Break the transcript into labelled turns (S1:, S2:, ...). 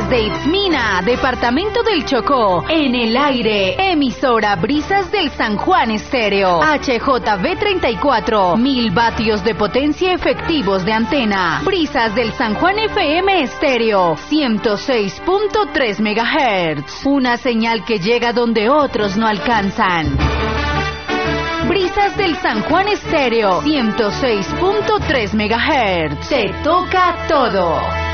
S1: Desde Itzmina, departamento del Chocó, en el aire, emisora Brisas del San Juan Estéreo, HJB 34, 1000 vatios de potencia efectivos de antena. Brisas del San Juan FM Estéreo, 106.3 MHz, una señal que llega donde otros no alcanzan. Brisas del San Juan Estéreo, 106.3 MHz, te toca todo.